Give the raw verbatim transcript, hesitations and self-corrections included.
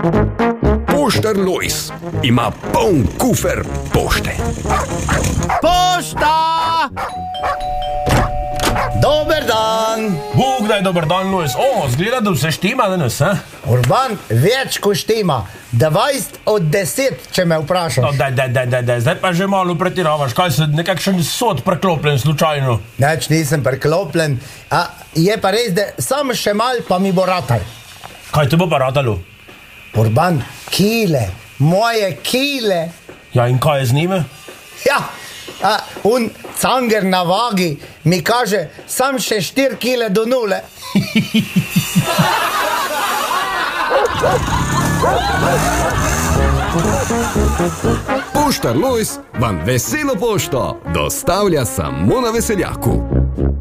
Poštar Lojz ima poln kufer pošte. Pošta! Dober dan! Bog daj, dober dan, Lojz. O, zgleda, da vse štima danes, eh? Urban, več ko štima. dvajset od deset, če me vprašaš. No, daj, daj, daj, daj, daj, zdaj pa že malo pretiravaš. Kaj se, nekakšen sod preklopljen slučajno? Neč nisem preklopljen. A je pa res, da sam še mal pa mi bo ratal. Kaj te bo pa ratalo? Urban, kile, moje kile. Ja, in kaj je z njime? Ja, a, un canger na vagi mi kaže sam še štiri kile do nule. Poštar Lojz vam veselo pošto dostavlja samo na Veseljaku.